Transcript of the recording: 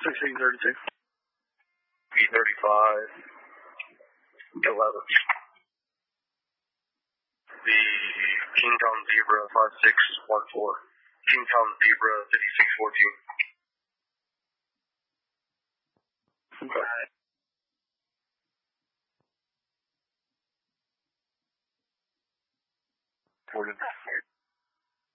1632. B35. 11. The Kingtown Zebra 5614. Kingtown Zebra 5614. Okay. Reported.